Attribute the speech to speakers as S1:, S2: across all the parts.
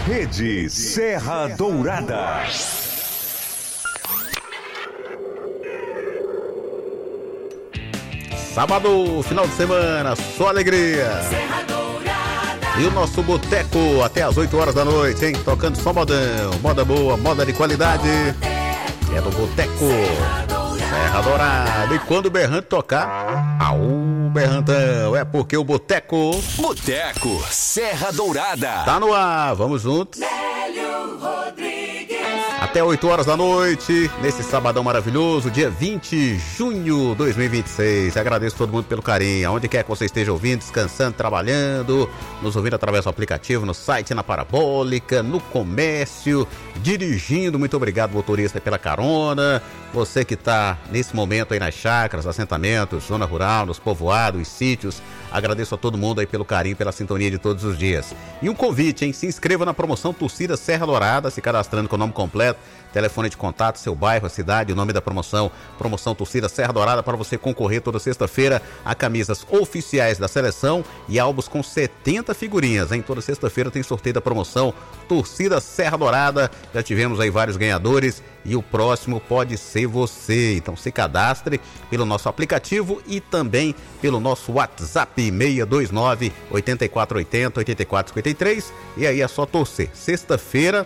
S1: Rede Serra Dourada.
S2: Sábado, final de semana, só alegria.
S3: Serra Dourada.
S2: E o nosso boteco até as 8 horas da noite, hein? Tocando só modão, moda boa, moda de qualidade. É do boteco Serra Dourada. E quando o berrante tocar, au, berrantão, é porque o boteco
S1: Serra Dourada.
S2: tá no ar, vamos juntos.
S3: Hélio Rodrigues.
S2: Até 8 horas da noite, nesse sabadão maravilhoso, dia 20 de junho de 2026. Agradeço todo mundo pelo carinho, aonde quer que você esteja ouvindo, descansando, trabalhando, nos ouvindo através do aplicativo, no site, na Parabólica, no comércio, dirigindo. Muito obrigado, motorista, pela carona. Você que está nesse momento aí nas chácaras, assentamentos, zona rural, nos povoados, os sítios. Agradeço a todo mundo aí pelo carinho, pela sintonia de todos os dias. E um convite, hein? Se inscreva na promoção Torcida Serra Dourada, se cadastrando com o nome completo, telefone de contato, seu bairro, a cidade, o nome da promoção. Promoção Torcida Serra Dourada, para você concorrer toda sexta-feira a camisas oficiais da seleção e álbuns com 70 figurinhas, hein? Toda sexta-feira tem sorteio da promoção Torcida Serra Dourada. Já tivemos aí vários ganhadores e o próximo pode ser você. Então se cadastre pelo nosso aplicativo e também pelo nosso WhatsApp 629 8480 8453, e aí é só torcer. Sexta-feira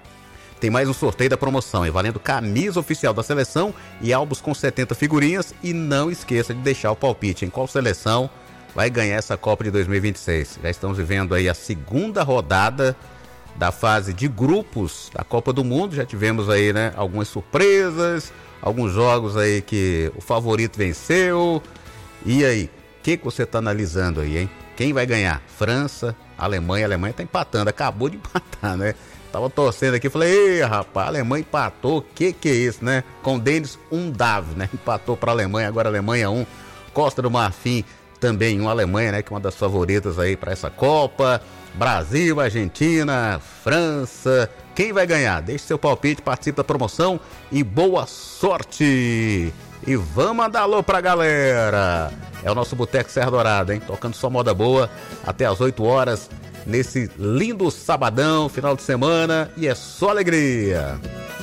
S2: tem mais um sorteio da promoção, valendo camisa oficial da seleção e álbuns com 70 figurinhas. E não esqueça de deixar o palpite em qual seleção vai ganhar essa Copa de 2026. Já estamos vivendo aí a segunda rodada da fase de grupos da Copa do Mundo. Já tivemos aí, né, algumas surpresas, alguns jogos aí que o favorito venceu. E aí, o que você está analisando aí, hein? Quem vai ganhar? França, Alemanha. A Alemanha tá empatando, acabou de empatar, né? Tava torcendo aqui, falei, ei, rapaz, a Alemanha empatou, que é isso, né? Com o Denis Undav, né? Empatou pra Alemanha, agora a Alemanha 1. Costa do Marfim também 1, Alemanha, né? Que é uma das favoritas aí pra essa Copa. Brasil, Argentina, França. Quem vai ganhar? Deixe seu palpite, participe da promoção e boa sorte! E vamos mandar alô pra galera! É o nosso Boteco Serra Dourada, hein? Tocando só moda boa até as 8 horas. Nesse lindo sabadão, final de semana, e é só alegria.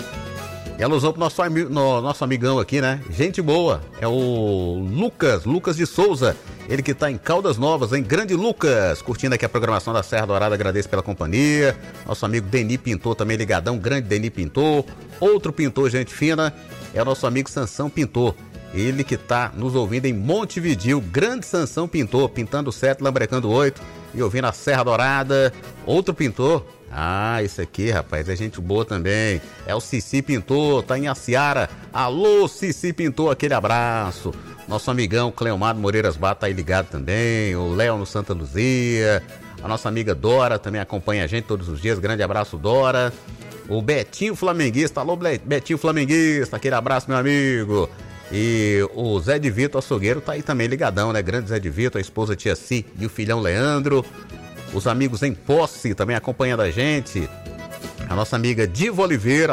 S2: E alusão pro nosso amigão aqui, né? Gente boa, é o Lucas de Souza, ele que tá em Caldas Novas, hein? Grande Lucas, curtindo aqui a programação da Serra Dourada, agradeço pela companhia. Nosso amigo Deni Pintor também ligadão, grande Deni Pintor. Outro pintor, gente fina, é o nosso amigo Sansão Pintor. Ele que tá nos ouvindo em Montevidéu, grande Sansão Pintor, pintando 7, lambrecando 8 e ouvindo a Serra Dourada. Outro pintor, esse aqui, rapaz, é gente boa também, é o Cici Pintor, tá em Aciara. Alô, Cici Pintor, aquele abraço. Nosso amigão Cleomar Moreiras Bata tá aí ligado também, o Léo no Santa Luzia, a nossa amiga Dora também acompanha a gente todos os dias, grande abraço, Dora. O Betinho Flamenguista, alô, Betinho Flamenguista, aquele abraço, meu amigo. E o Zé de Vitor Açougueiro tá aí também ligadão, né? Grande Zé de Vitor, a esposa Tia Si e o filhão Leandro. Os amigos em Posse também acompanhando a gente. A nossa amiga Diva Oliveira.